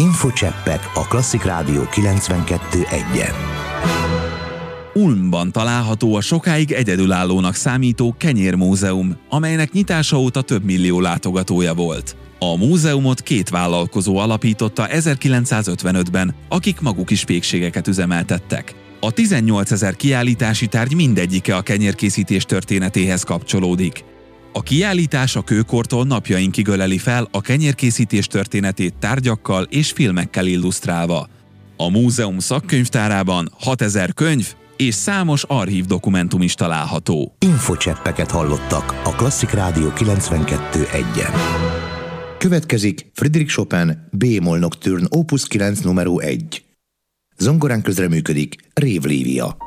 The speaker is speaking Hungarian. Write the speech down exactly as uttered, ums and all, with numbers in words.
Infocseppek a Klasszik Rádió kilencvenkettő egyen. Ulmban található a sokáig egyedülállónak számító kenyérmúzeum, amelynek nyitása óta több millió látogatója volt. A múzeumot két vállalkozó alapította ezerkilencszázötvenötben, akik maguk is pékségeket üzemeltettek. A tizennyolcezer kiállítási tárgy mindegyike a kenyérkészítés történetéhez kapcsolódik. A kiállítás a kőkortól napjainkig öleli fel a kenyérkészítés történetét tárgyakkal és filmekkel illusztrálva. A múzeum szakkönyvtárában hatezer könyv és számos archív dokumentum is található. Infocseppeket hallottak a Klasszik Rádió kilencvenkettő egyen. Következik Frédéric Chopin B-moll Nocturne opus kilenc numero egy. Zongorán közreműködik Rév Lívia.